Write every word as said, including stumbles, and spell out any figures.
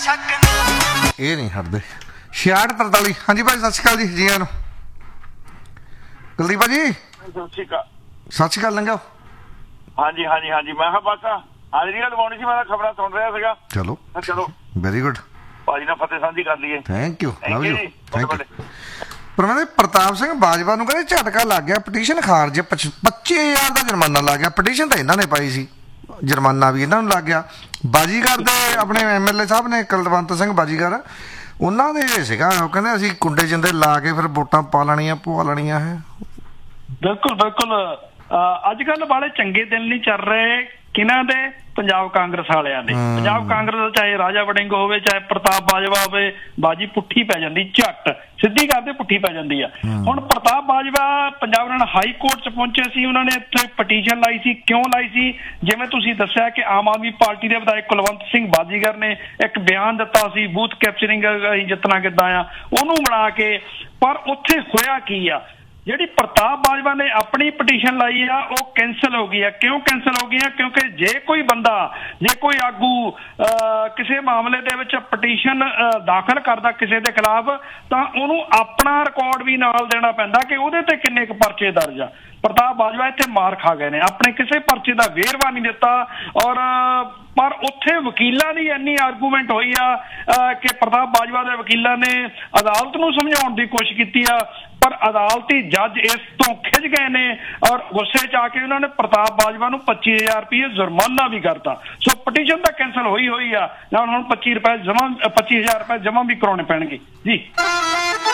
ਇਹ ਨਹੀਂ ਹਟਦੇ। ਛਿਆਹਠ ਤਰਤਾਲੀ। ਹਾਂਜੀ ਭਾਈ ਸਤਿ ਸ਼੍ਰੀ ਅਕਾਲ ਜੀ, ਜੀ ਆਇਆਂ ਨੂੰ। ਕੁਲਦੀਪ ਭਾਜੀ ਸਤਿ ਸ਼੍ਰੀ ਅਕਾਲ। ਸਤਿ ਸ਼੍ਰੀ ਅਕਾਲ ਲੰਘਾਓ। ਹਾਂਜੀ ਹਾਂਜੀ ਹਾਂਜੀ ਮੈਂ ਕਿਹਾ ਬਸ ਹਾਜ਼ਰੀ ਲਵਾਉਣੀ ਸੀ, ਮੈਂ ਤਾਂ ਖਬਰਾਂ ਸੁਣ ਰਿਹਾ ਸੀਗਾ। ਚਲੋ ਚਲੋ ਵੈਰੀ ਗੁੱਡ, ਭਾਜੀ ਨਾਲ ਫਤਿਹ ਸਾਂਝੀ ਕਰ ਲਈਏ। Thank you Thank love you you ਜੀ। Thank you. ਪਰ ਮੈਂ ਪ੍ਰਤਾਪ ਸਿੰਘ ਬਾਜਵਾ ਨੂੰ ਕਹਿੰਦੇ ਝਟਕਾ ਲੱਗ ਗਿਆ, ਪਟੀਸ਼ਨ ਖਾਰਜ, ਪੱਚੀ ਹਜ਼ਾਰ ਦਾ ਜੁਰਮਾਨਾ ਲੱਗ ਗਿਆ। ਪਟੀਸ਼ਨ ਤਾਂ ਇਹਨਾਂ ਨੇ ਪਾਈ ਸੀ, ਜੁਰਮਾਨਾ ਵੀ ਇਹਨਾਂ ਨੂੰ ਲੱਗ ਗਿਆ। ਬਾਜੀਗਰ ਦੇ ਆਪਣੇ ਐਮ ਐਲ ਏ ਸਾਹਿਬ ਨੇ ਕੁਲਵੰਤ ਸਿੰਘ ਬਾਜੀਗਰ, ਉਹਨਾਂ ਦੇ ਸੀਗਾ, ਉਹ ਕਹਿੰਦੇ ਅਸੀਂ ਕੁੰਡੇ ਜਿੰਦੇ ਲਾ ਕੇ ਫਿਰ ਵੋਟਾਂ ਪਾ ਲੈਣੀਆਂ ਪਵਾ ਲੈਣੀਆਂ ਹੈ। ਬਿਲਕੁਲ ਬਿਲਕੁਲ। ਅੱਜ ਕੱਲ ਵਾਲੇ ਚੰਗੇ ਦਿਨ ਨਹੀਂ ਚੱਲ ਰਹੇ ਕਿਹਨਾਂ ਦੇ, ਪੰਜਾਬ ਕਾਂਗਰਸ ਵਾਲਿਆਂ ਦੇ। ਪੰਜਾਬ ਕਾਂਗਰਸ ਚਾਹੇ ਰਾਜਾ ਵੜਿੰਗ ਹੋਵੇ ਚਾਹੇ ਪ੍ਰਤਾਪ ਬਾਜਵਾ ਹੋਵੇ, ਬਾਜੀ ਪੁੱਠੀ ਪੈ ਜਾਂਦੀ, ਝੱਟ ਸਿੱਧੀ ਕਰਦੇ ਪੁੱਠੀ ਪੈ ਜਾਂਦੀ ਆ। ਹੁਣ ਪ੍ਰਤਾਪ ਬਾਜਵਾ ਪੰਜਾਬ ਨਾਲ ਹਾਈ ਕੋਰਟ ਚ ਪਹੁੰਚੇ ਸੀ, ਉਹਨਾਂ ਨੇ ਇੱਥੇ ਪਟੀਸ਼ਨ ਲਾਈ ਸੀ। ਕਿਉਂ ਲਾਈ ਸੀ? ਜਿਵੇਂ ਤੁਸੀਂ ਦੱਸਿਆ ਕਿ ਆਮ ਆਦਮੀ ਪਾਰਟੀ ਦੇ ਵਿਧਾਇਕ ਕੁਲਵੰਤ ਸਿੰਘ ਬਾਜੀਗਰ ਨੇ ਇੱਕ ਬਿਆਨ ਦਿੱਤਾ ਸੀ, ਬੂਥ ਕੈਪਚਰਿੰਗ ਅਸੀਂ ਜਿੱਤਣਾ ਕਿੱਦਾਂ ਆ, ਉਹਨੂੰ ਬਣਾ ਕੇ। ਪਰ ਉੱਥੇ ਹੋਇਆ ਕੀ ਆ, ਜਿਹੜੀ ਪ੍ਰਤਾਪ ਬਾਜਵਾ ਨੇ ਆਪਣੀ ਪਟੀਸ਼ਨ ਲਾਈ ਆ ਉਹ ਕੈਂਸਲ ਹੋ ਗਈ ਆ। ਕਿਉਂ ਕੈਂਸਲ ਹੋ ਗਈ ਆ? ਕਿਉਂਕਿ ਜੇ ਕੋਈ ਬੰਦਾ, ਜੇ ਕੋਈ ਆਗੂ ਕਿਸੇ ਮਾਮਲੇ ਦੇ ਵਿੱਚ ਪਟੀਸ਼ਨ ਦਾਖਲ ਕਰਦਾ ਕਿਸੇ ਦੇ ਖਿਲਾਫ, ਤਾਂ ਉਹਨੂੰ ਆਪਣਾ ਰਿਕਾਰਡ ਵੀ ਨਾਲ ਦੇਣਾ ਪੈਂਦਾ ਕਿ ਉਹਦੇ ਤੇ ਕਿੰਨੇ ਕੁ ਪਰਚੇ ਦਰਜ ਆ। ਪ੍ਰਤਾਪ ਬਾਜਵਾ ਇੱਥੇ ਮਾਰ ਖਾ ਗਏ ਨੇ, ਆਪਣੇ ਕਿਸੇ ਪਰਚੇ ਦਾ ਵੇਰਵਾ ਨਹੀਂ ਦਿੱਤਾ। ਔਰ ਪਰ ਉੱਥੇ ਵਕੀਲਾਂ ਦੀ ਇੰਨੀ ਆਰਗੂਮੈਂਟ ਹੋਈ ਆ ਕਿ ਪ੍ਰਤਾਪ ਬਾਜਵਾ ਦੇ ਵਕੀਲਾਂ ਨੇ ਅਦਾਲਤ ਨੂੰ ਸਮਝਾਉਣ ਦੀ ਕੋਸ਼ਿਸ਼ ਕੀਤੀ ਆ, ਪਰ ਅਦਾਲਤੀ ਜੱਜ ਇਸ ਤੋਂ ਖਿੱਚ ਗਏ ਨੇ ਔਰ ਗੁੱਸੇ 'ਚ ਆ ਕੇ ਉਹਨਾਂ ਨੇ ਪ੍ਰਤਾਪ ਬਾਜਵਾ ਨੂੰ ਪੱਚੀ ਹਜ਼ਾਰ ਰੁਪਏ ਜੁਰਮਾਨਾ ਵੀ ਕਰਤਾ। ਸੋ ਪਟੀਸ਼ਨ ਤਾਂ ਕੈਂਸਲ ਹੋਈ ਹੋਈ ਆ, ਨਾਲ ਹੁਣ ਪੱਚੀ ਰੁਪਏ ਜਮਾ ਪੱਚੀ ਹਜ਼ਾਰ ਰੁਪਏ ਜਮਾ ਵੀ ਕਰਾਉਣੇ ਪੈਣਗੇ ਜੀ।